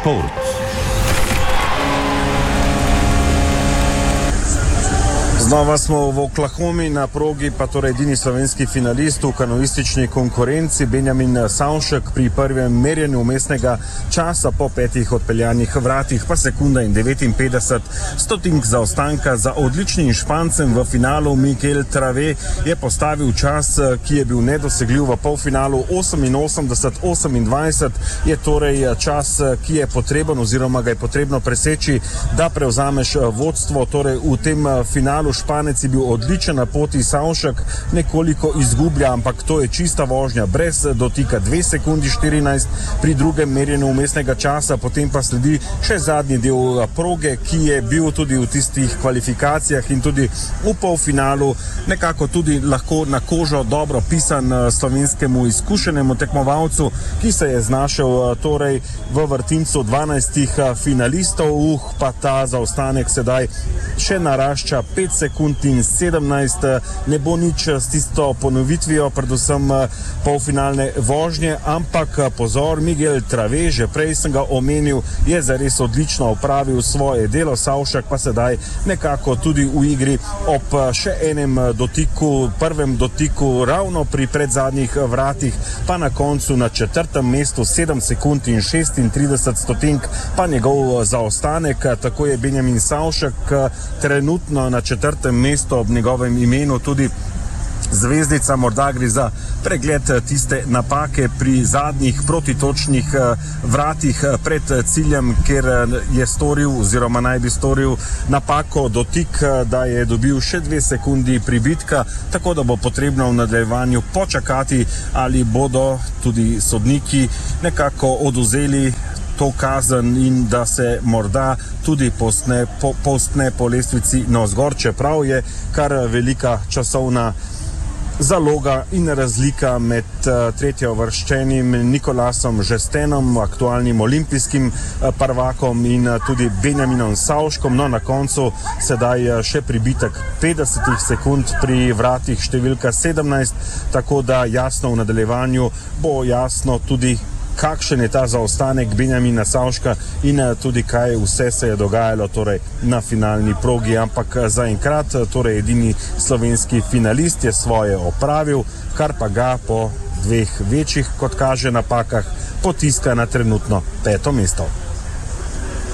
Šport. Znova smo v Oklahomi na progi, pa torej edini slovenski finalist v kanoistični konkurenci Benjamin Savšek pri prvem merjenju vmesnega časa po 5 odpeljanih vratih, pa sekunda in 59 stotink zaostanka za odličnim Špancem v finalu. Miguel Trave je postavil čas, ki je bil nedosegljiv v polfinalu. 88-28 je torej čas, ki je potreben oziroma ga je potrebno preseči, da prevzameš vodstvo. Torej v tem finalu Španec je bil odličen na poti, Savšek nekoliko izgublja, ampak to je čista vožnja, brez dotika, 2 sekundi 14 pri drugem merjenju vmesnega časa, potem pa sledi še zadnji del proge, ki je bil tudi v tistih kvalifikacijah in tudi v polfinalu nekako tudi lahko na kožo dobro pisan slovenskemu izkušenemu tekmovalcu, ki se je znašel torej v vrtincu 12 finalistov, pa ta zaostanek sedaj še narašča, 5 sekund in 17, ne bo nič s tisto ponovitvijo, predvsem polfinalne vožnje, ampak pozor, Miguel Trave, že prej sem ga omenil, je zares odlično opravil svoje delo, Savšek pa sedaj nekako tudi v igri ob še enem dotiku, prvem dotiku ravno pri predzadnjih vratih, pa na koncu na 4. mestu 7 sekund in 36 stotink, pa njegov zaostanek. Tako je Benjamin Savšek trenutno na 4. mesto, ob njegovem imenu tudi zvezdica, morda gre za pregled tiste napake pri zadnjih protitočnih vratih pred ciljem, kjer je storil oziroma naj bi storil napako dotik, da je dobil še 2 sekundi pribitka, tako da bo potrebno v nadaljevanju počakati, ali bodo tudi sodniki nekako odvzeli to kazen in da se morda tudi povstne po lestvici navzgor, čeprav je kar velika časovna zaloga in razlika med tretjeuvrščenim Nikolasom Žestenom, aktualnim olimpijskim prvakom, in tudi Benjaminom Savškom. No, na koncu sedaj še pribitek 50 sekund pri vratih številka 17, tako da jasno v nadaljevanju bo jasno tudi, kakšen je ta zaostanek Benjamina Savška in tudi kaj vse se je dogajalo torej na finalni progi, ampak zaenkrat torej edini slovenski finalist je svoje opravil, kar pa ga po 2 večjih, kot kaže, napakah potiska na trenutno 5. mesto.